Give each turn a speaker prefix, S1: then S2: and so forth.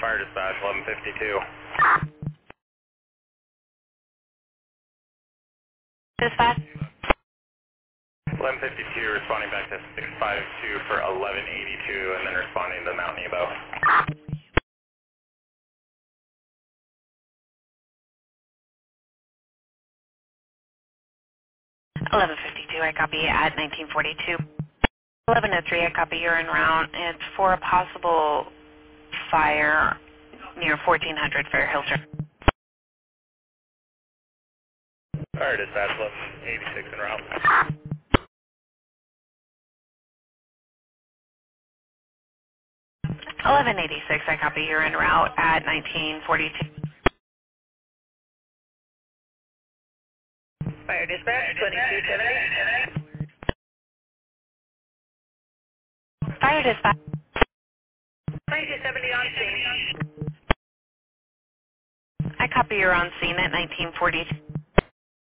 S1: Fire dispatch, 1152.
S2: Dispatch.
S1: 1152 responding back to 652 for 1182 and then responding to Mount Nebo.
S2: 1152, I copy at 1942. 1103, I copy you're en route. It's for a possible fire near 1400 Fairhill Drive.
S1: Fire dispatch, 1186 en route.
S2: 1186, I copy you're en route at 1942.
S3: Fire dispatch, 2270.
S2: Fire dispatch.
S3: 2270 on scene.
S2: I copy you're on scene at 1942.